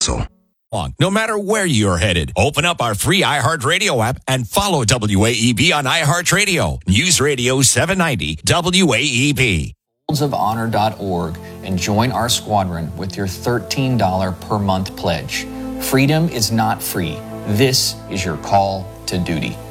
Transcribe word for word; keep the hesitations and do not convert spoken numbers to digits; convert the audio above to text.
Council. No matter where you're headed, open up our free iHeartRadio app and follow W A E B on iHeartRadio. News Radio seven ninety W A E B. Fields of Honor dot org and join our squadron with your thirteen dollars per month pledge. Freedom is not free. This is your call to duty.